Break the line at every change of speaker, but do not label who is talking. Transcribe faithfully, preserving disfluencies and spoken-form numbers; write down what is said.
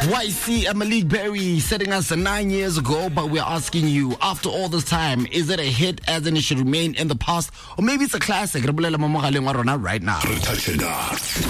Y C and Malik Berry setting us nine years ago, but we're asking you, after all this time, is it a hit as in it should remain in the past, or maybe it's a classic? Right now.